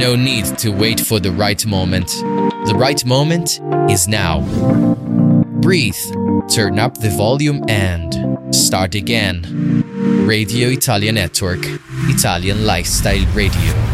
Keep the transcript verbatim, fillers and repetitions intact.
no need to wait for the right moment. The right moment is now. Breathe, turn up the volume and start again. Radio Italia Network, Italian Lifestyle Radio.